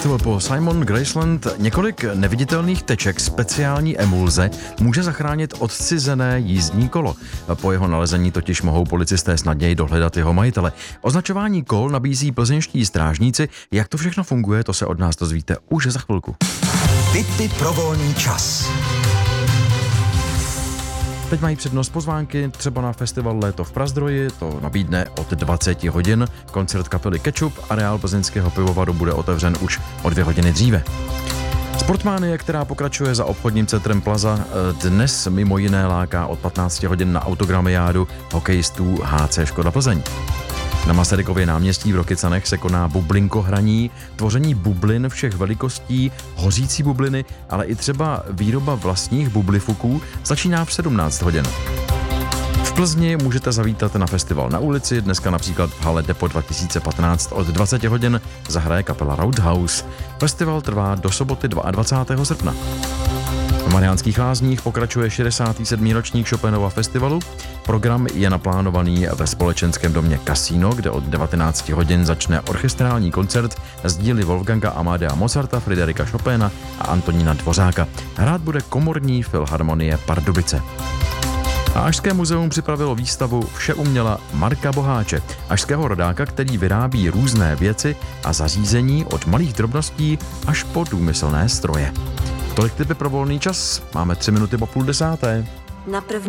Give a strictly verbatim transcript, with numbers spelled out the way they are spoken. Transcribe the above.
Festival po Simon Graceland. Několik neviditelných teček speciální emulze může zachránit odcizené jízdní kolo. Po jeho nalezení totiž mohou policisté snadněji dohledat jeho majitele. Označování kol nabízí plzeňští strážníci. Jak to všechno funguje, to se od nás dozvíte už za chvilku. Tipy pro volný čas. Teď mají přednost pozvánky, třeba na festival Léto v Prazdroji, to nabídne od dvacet hodin. Koncert kapely Ketchup, areál plzeňského pivovaru bude otevřen už o dvě hodiny dříve. Sportmánie, která pokračuje za obchodním centrem Plaza, dnes mimo jiné láká od patnácti hodin na autogramiádu hokejistů H C Škoda Plzeň. Na Masarykově náměstí v Rokycanech se koná bublinkohraní, tvoření bublin všech velikostí, hořící bubliny, ale i třeba výroba vlastních bublifuků začíná v sedmnáct hodin. V Plzni můžete zavítat na festival na ulici, dneska například v hale Depo dva tisíce patnáct od dvacet hodin zahraje kapela Roadhouse. Festival trvá do soboty dvacátého druhého srpna. V Mariánských Lázních pokračuje šedesátý sedmý ročník Chopinova festivalu. Program je naplánovaný ve společenském domě Casino, kde od devatenácti hodin začne orchestrální koncert z díly Wolfganga Amadea Mozarta, Friderika Chopina a Antonína Dvořáka. Hrát bude komorní filharmonie Pardubice. A Ašské muzeum připravilo výstavu Vše uměla Marka Boháče, ašského rodáka, který vyrábí různé věci a zařízení od malých drobností až po důmyslné stroje. Tolik tipy pro volný čas. Máme tři minuty po půl desáté. Na první